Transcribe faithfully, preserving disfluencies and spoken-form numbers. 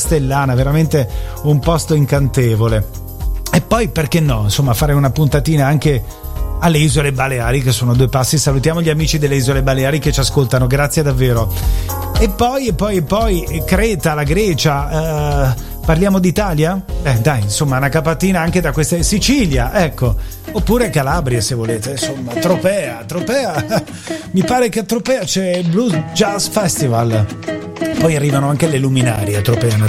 Castellana, veramente un posto incantevole. E poi perché no, insomma, fare una puntatina anche alle Isole Baleari, che sono due passi. Salutiamo gli amici delle Isole Baleari che ci ascoltano, grazie davvero. E poi e poi e poi Creta, la Grecia, eh, parliamo d'Italia? Eh dai, insomma, una capatina anche da queste, Sicilia, ecco, oppure Calabria se volete, insomma, Tropea, Tropea, mi pare che a Tropea c'è il Blues Jazz Festival. Poi arrivano anche le luminarie a Tropea,